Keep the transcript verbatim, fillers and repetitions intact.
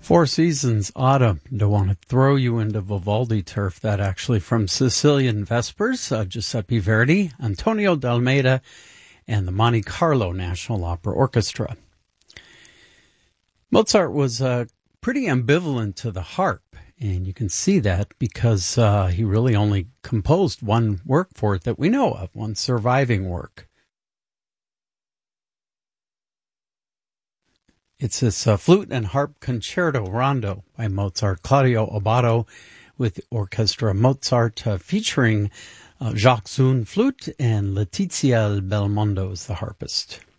Four Seasons Autumn. Don't want to throw you into Vivaldi turf. That actually from Sicilian Vespers, uh, Giuseppe Verdi, Antonio D'Almeida, and the Monte Carlo National Opera Orchestra. Mozart was uh, pretty ambivalent to the harp, and you can see that because uh, he really only composed one work for it that we know of, one surviving work. It's this uh, Flute and Harp Concerto Rondo by Mozart, Claudio Abbado with Orchestra Mozart, uh, featuring uh, Jacques Zun flute and Letizia Belmondo as the harpist.